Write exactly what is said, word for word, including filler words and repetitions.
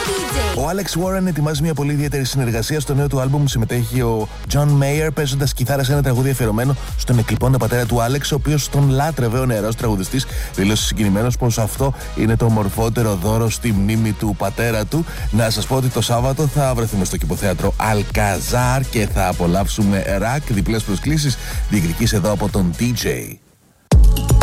Ο Alex Warren ετοιμάζει μια πολύ ιδιαίτερη συνεργασία. Στο νέο του άλμπουμ συμμετέχει ο John Mayer παίζοντας κιθάρα σε ένα τραγούδι αφιερωμένο στον εκλειπώντα πατέρα του Alex, ο οποίος τον λάτρευε. Ο νεαρός τραγουδιστής δήλωσε συγκινημένος πως αυτό είναι το μορφότερο δώρο στη μνήμη του πατέρα του. Να σας πω ότι το Σάββατο θα βρεθούμε στο κηποθέατρο Alcazar και θα απολαύσουμε ρακ, διπλές προσκλήσεις διεκδικείς εδώ από τον ντι τζέι.